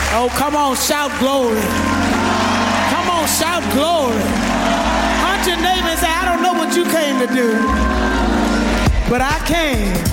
Oh, come on, shout glory. Come on, shout glory. Hunt your neighbor and say, I don't know what you came to do, but I came